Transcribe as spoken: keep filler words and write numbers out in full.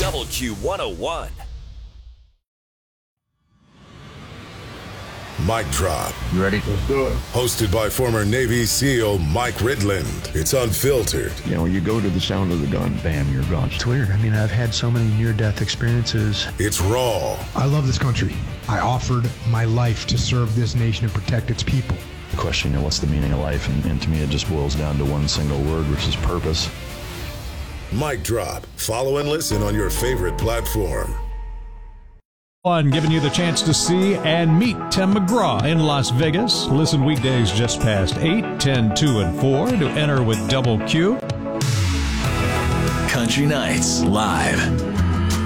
Double Q one oh one. Mic Drop. You ready? Let's do it. Hosted by former Navy SEAL Mike Ridland. It's unfiltered. You know, you go to the sound of the gun, bam, you're gone. It's weird. I mean, I've had so many near-death experiences. It's raw. I love this country. I offered my life to serve this nation and protect its people. The question, you know, what's the meaning of life? And, and to me, it just boils down to one single word, which is purpose. Mic Drop. Follow and listen on your favorite platform. One, giving you the chance to see and meet Tim McGraw in Las Vegas. Listen weekdays just past eight, ten, two, and four to enter with Double Q. Country Nights Live.